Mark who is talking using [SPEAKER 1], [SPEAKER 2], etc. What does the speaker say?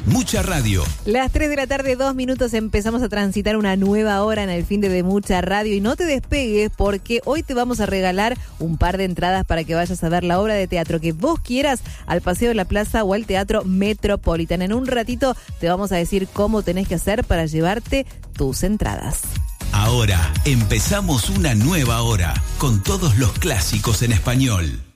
[SPEAKER 1] Mucha Radio.
[SPEAKER 2] Las 3 de la tarde, 2 minutos, empezamos a transitar una nueva hora en el fin de Mucha Radio. Y no te despegues porque hoy te vamos a regalar un par de entradas para que vayas a ver la obra de teatro que vos quieras al Paseo de la Plaza o al Teatro Metropolitan. En un ratito te vamos a decir cómo tenés que hacer para llevarte tus entradas.
[SPEAKER 1] Ahora empezamos una nueva hora con todos los clásicos en español.